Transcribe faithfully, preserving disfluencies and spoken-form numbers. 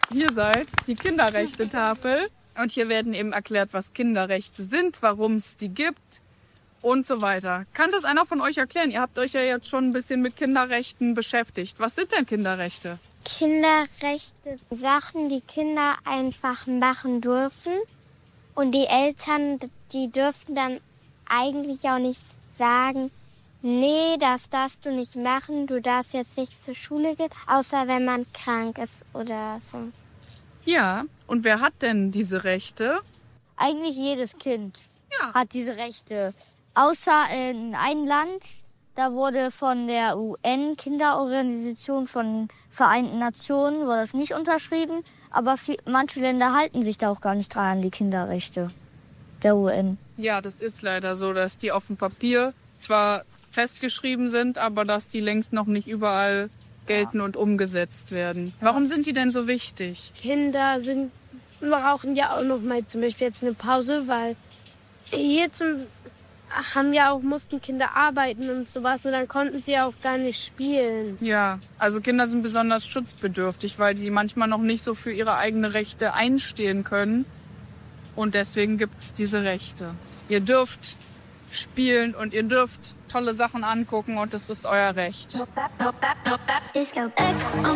hier seid, die Kinderrechte-Tafel. Und hier werden eben erklärt, was Kinderrechte sind, warum es die gibt und so weiter. Kann das einer von euch erklären? Ihr habt euch ja jetzt schon ein bisschen mit Kinderrechten beschäftigt. Was sind denn Kinderrechte? Kinderrechte, Sachen, die Kinder einfach machen dürfen. Und die Eltern, die dürfen dann eigentlich auch nicht sagen, nee, das darfst du nicht machen, du darfst jetzt nicht zur Schule gehen, außer wenn man krank ist oder so. Ja, und wer hat denn diese Rechte? Eigentlich jedes Kind Ja. hat diese Rechte. Außer in einem Land, da wurde von der U N-Kinderorganisation von Vereinten Nationen, wurde das nicht unterschrieben. Aber viel, manche Länder halten sich da auch gar nicht dran an die Kinderrechte der U N. Ja, das ist leider so, dass die auf dem Papier zwar festgeschrieben sind, aber dass die längst noch nicht überall gelten und umgesetzt werden. Warum sind die denn so wichtig? Kinder sind, brauchen ja auch noch mal zum Beispiel jetzt eine Pause, weil hier zum, haben ja auch, mussten Kinder arbeiten und sowas und dann konnten sie auch gar nicht spielen. Ja, also Kinder sind besonders schutzbedürftig, weil sie manchmal noch nicht so für ihre eigenen Rechte einstehen können. Und deswegen gibt's diese Rechte. Ihr dürft spielen und ihr dürft tolle Sachen angucken und das ist euer Recht. Disco X on